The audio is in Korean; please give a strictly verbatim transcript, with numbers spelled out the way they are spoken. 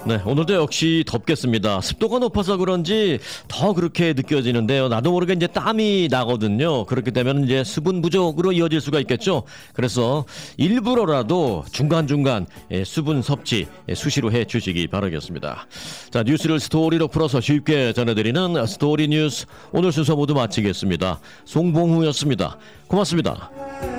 네, 오늘도 역시 덥겠습니다. 습도가 높아서 그런지 더 그렇게 느껴지는데요. 나도 모르게 이제 땀이 나거든요. 그렇게 되면 이제 수분 부족으로 이어질 수가 있겠죠. 그래서 일부러라도 중간중간 예, 수분 섭취 예, 수시로 해 주시기 바라겠습니다. 자, 뉴스를 스토리로 풀어서 쉽게 전해드리는 스토리 뉴스 오늘 순서 모두 마치겠습니다. 송봉우였습니다. 고맙습니다.